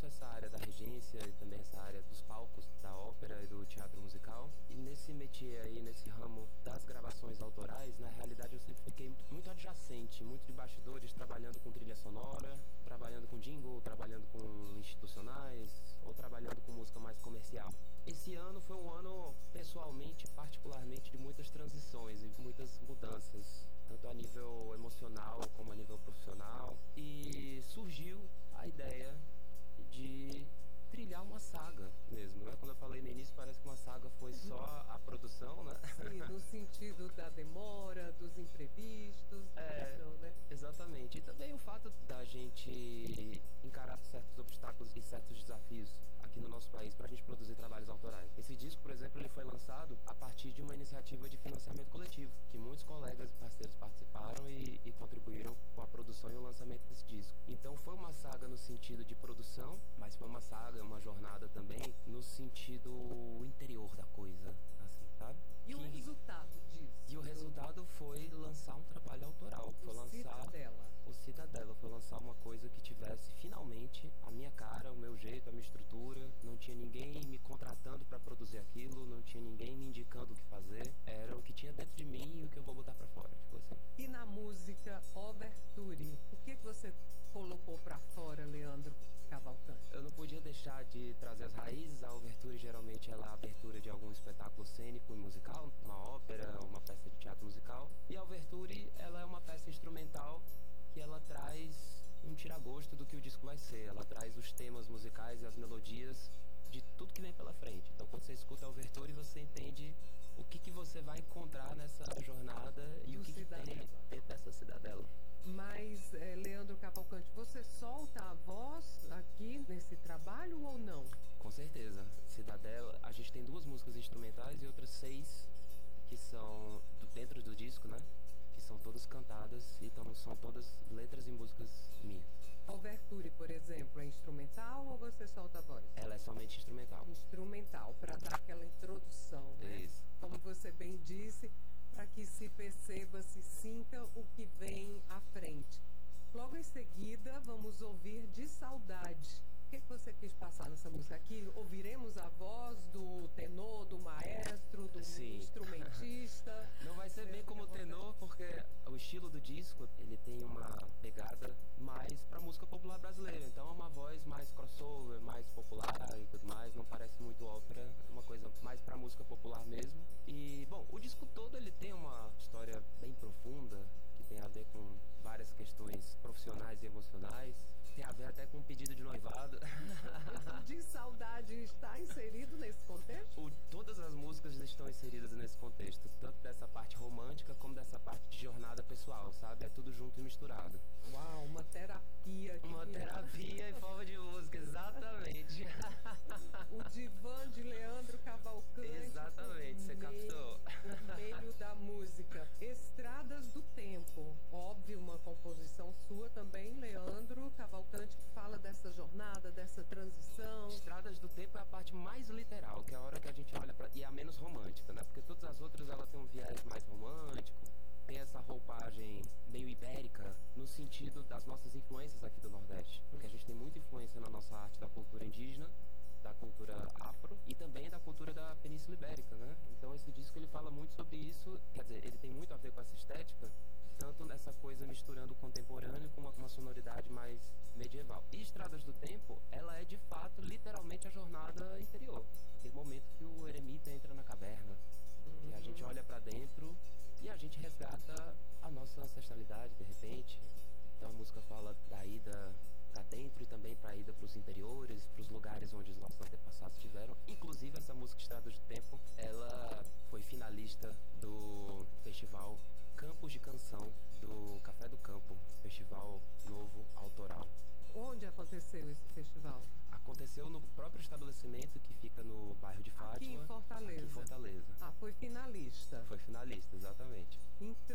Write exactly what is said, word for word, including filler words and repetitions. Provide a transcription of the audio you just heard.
essa área da regência e também essa área dos palcos, da ópera e do teatro musical. E nesse métier aí, nesse ramo das gravações autorais, na realidade eu sempre fiquei muito adjacente, muito de bastidores, trabalhando com trilha sonora, trabalhando com jingle, trabalhando com institucionais ou trabalhando com música mais comercial. Esse ano foi um ano, pessoalmente, particularmente, de muitas transições e muitas mudanças, tanto a nível emocional como a nível profissional. E surgiu a ideia de trilhar uma saga mesmo, né? Quando eu falei no início, parece que uma saga foi só a produção, né? Sim, no sentido da demora, dos imprevistos, é, não, né? Exatamente. E também o fato da gente encarar certos obstáculos e certos desafios aqui no nosso país para a gente produzir trabalhos autorais. Esse disco, por exemplo, ele foi lançado a partir de uma iniciativa de financiamento coletivo, que muitos colegas e parceiros participaram e, e contribuíram com a produção e o lançamento desse disco. Então foi uma saga no sentido de produção, mas foi uma saga, uma jornada também no sentido interior da coisa, assim, sabe? E que... o resultado disso? E o resultado foi lançar um trabalho autoral. Foi o lançar Cidadela. O Cidadela foi lançar uma coisa que tivesse finalmente a minha cara, o meu jeito, a minha estrutura. Não tinha ninguém me contratando para produzir aquilo, não tinha ninguém me indicando o que fazer. Era o que tinha dentro de mim e o que eu vou botar para fora, tipo assim. E na música Overture, o que que você colocou para fora, Leandro Cavalcante? Eu não podia deixar de trazer as raízes. A Overture geralmente ela é a abertura de algum espetáculo cênico e musical, uma ópera, uma peça de teatro musical. E a Overture ela é uma peça instrumental que ela traz um tiragosto do que o disco vai ser. Ela traz os temas musicais e as melodias de tudo que vem pela frente. Então quando você escuta a Overture, você entende o que, que você vai encontrar nessa jornada e do o que, que tem dentro dessa cidadela. Mas, é, Leandro Cavalcante, você solta a voz aqui nesse trabalho ou não? Com certeza. Cidadela, a gente tem duas músicas instrumentais e outras seis que são do, dentro do disco, né? Que são todas cantadas e então, são todas letras e músicas minhas. Overture, por exemplo, é instrumental ou você solta a voz? Ela é somente instrumental. Instrumental, para dar aquela introdução, né? Isso. Como você bem disse, para que se perceba, se sinta o que vem à frente. Logo em seguida, vamos ouvir De Saudade. O que, que você quis passar nessa música? Aqui ouviremos a voz do tenor, do maestro, do Sim. instrumentista. Não vai ser bem como o tenor, porque o estilo do disco, ele tem uma pegada mais pra música popular brasileira. Então é uma voz mais crossover, mais popular e tudo mais. Não parece muito ópera, é uma coisa mais pra música popular mesmo. E, bom, o disco todo ele tem uma história bem profunda, que tem a ver com várias questões profissionais e emocionais. Tem a ver até com um pedido de noivado. De Saudade está inserido nesse contexto? O, todas as músicas estão inseridas nesse contexto. Tanto dessa parte romântica como dessa parte de jornada pessoal, sabe? É tudo junto e misturado. Uau, uma terapia. Uma que... terapia em forma de música, exatamente. O divã de Leandro Cavalcante. Exatamente, você captou. Por meio da música. Estradas do Tempo. Óbvio, uma composição sua também, Leandro Cavalcante, que fala dessa jornada, dessa transição. Estradas do Tempo é a parte mais literal, que é a hora que a gente olha pra... E é a menos romântica, né? Porque todas as outras, ela tem um viés mais romântico, tem essa roupagem meio ibérica, no sentido das nossas influências aqui do Nordeste. Porque a gente tem muita influência na nossa arte da cultura indígena, da cultura afro e também da cultura da Península Ibérica, né? Então esse disco ele fala muito sobre isso, quer dizer, ele tem muito a ver com essa estética, tanto nessa coisa misturando o contemporâneo com uma, uma sonoridade mais medieval. E Estradas do Tempo, ela é de fato, literalmente a jornada interior. Aquele momento que o eremita entra na caverna, uhum. que a gente olha pra dentro e a gente resgata a nossa ancestralidade, de repente. Então a música fala da ida pra dentro e também pra ida pros interiores, pros lugares onde os nossos antepassados estiveram. Inclusive essa música Estradas do Tempo, ela foi finalista do festival Campos de Canção do Café do Campo, festival novo autoral. Onde aconteceu esse festival? Aconteceu no próprio estabelecimento que fica no bairro de Fátima. Aqui em Fortaleza. Aqui em Fortaleza. Ah, foi finalista. Foi finalista, exatamente. Então,